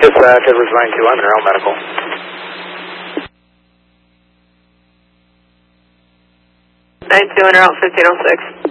Dispatch, Edwards 92, I'm in Aero Medical. 92 in route 1506.